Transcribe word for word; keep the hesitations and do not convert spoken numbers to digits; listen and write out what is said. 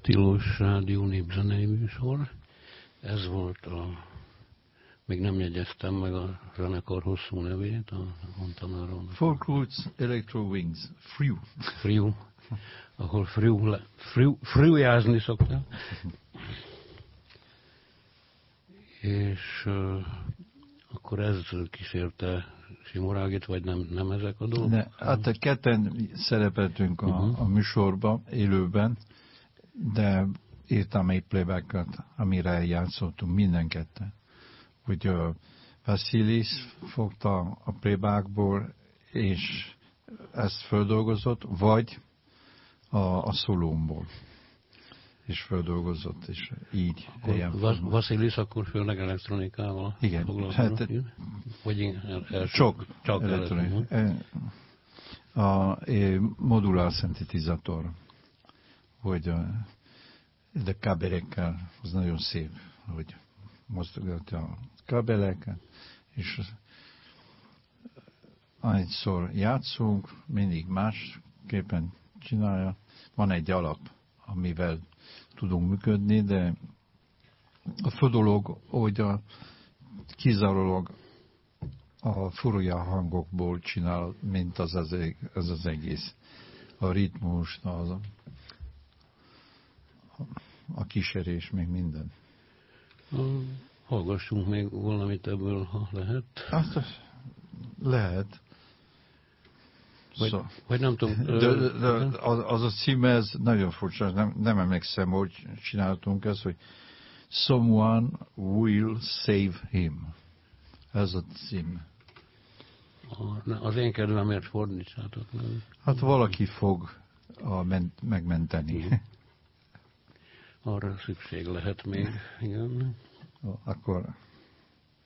Tilos Rádió népzenei műsor. Ez volt a... Még nem jegyeztem meg a zenekar hosszú nevét, a, mondtam arról. Folk Roots Electro Wings. Friu. Friu. Ahol friu, friu, friujázni szoktam. És uh, akkor ez kísérte Simorágit, vagy nem, nem ezek a dolgok? Ne, hát ketten szerepeltünk a, uh-huh. a műsorban, élőben, de írtam egy playbacket, amire játszottunk minden ketten. Hogy uh, Vasilis fogta a playbackból, és ezt földolgozott, vagy a, a szólómból. És földolgozott, és így. Vas, Vasilis akkor főleg elektronikával igen, foglalkozott? Hát, vagy első, csak, csak elektronik. A, a modulár szintetizátor, hogy a, de káberekkel, az nagyon szép, hogy mozgatja a kábeleket, és annyiszor játszunk, mindig másképpen csinálja. Van egy alap, amivel tudunk működni, de a fő dolog, hogy a kizárólag a furúja hangokból csinál, mint az az, az, az egész. A ritmus, az a, a kísérés, még minden. Hallgassunk még valamit ebből, ha lehet. Azt lehet. Vagy, Szó. vagy nem tudom. De, de az, az a címe, ez nagyon furcsa, nem, nem emlékszem, hogy csináltunk ezt, hogy Someone will save him. Ez a cím. A, az én kedvemért fordítsátok. Hát valaki fog a ment, megmenteni. Arra szükség lehet még, igen. Akkor